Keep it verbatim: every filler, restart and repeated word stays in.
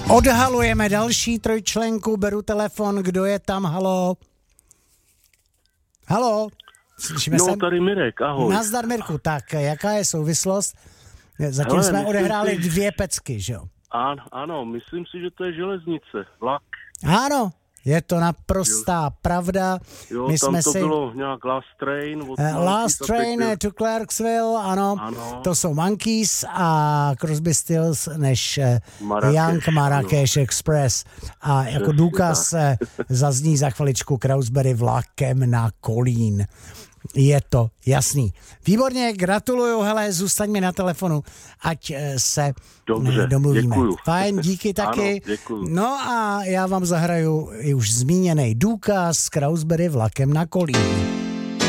Odhalujeme další trojčlenku, beru telefon, kdo je tam, halo? Halo? Slyšíme no, se? tady Mirek, ahoj. Nazdar, Mirku, tak jaká je souvislost? Zatím Hele, jsme odehrali si... dvě pecky, že jo? Ano, ano, myslím si, že to je železnice, vlak. Ano, je to naprostá jo. pravda. Jo, My tam jsme to si... bylo nějak Last Train. Od uh, Last Train byl... to Clarksville, ano, ano. To jsou Monkeys a Crosby, Stills než Marrakeš, Young Marrakeš ano. Express. A jako Přesně důkaz tak. Zazní za chviličku Krausberry vlakem na Kolín. Je to jasný. Výborně, gratuluju, hele, zůstaň mi na telefonu, ať se Dobře, domluvíme. Děkuju. Fajn, díky taky. Ano, no a já vám zahraju i už zmíněný důkaz Krausberry vlakem na Kolín.